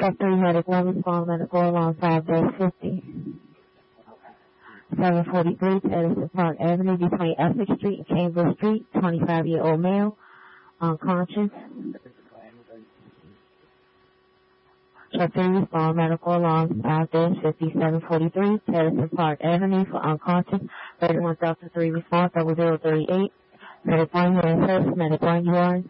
Truck 3, Medic 1, respond medical along 5-50. 743 Edison Park Avenue between Essex Street and Cambridge Street, 25-year-old male, unconscious. Truck 3, respond medical along 5-50. 743 Edison Park Avenue for unconscious. 31 Delta 3, response 0038. Medic 1, you're in first. Medic 1, you are in